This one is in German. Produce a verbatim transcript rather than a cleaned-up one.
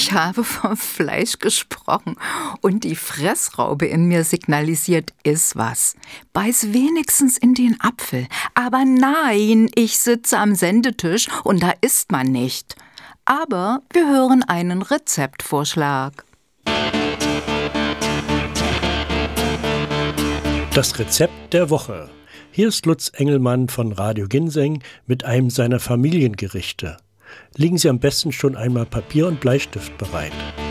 Ich habe vom Fleisch gesprochen und die Fressraube in mir signalisiert, iss was. Beiß wenigstens in den Apfel. Aber nein, ich sitze am Sendetisch und da isst man nicht. Aber wir hören einen Rezeptvorschlag. Das Rezept der Woche. Hier ist Lutz Engelmann von Radio Ginseng mit einem seiner Familiengerichte. Legen Sie am besten schon einmal Papier und Bleistift bereit.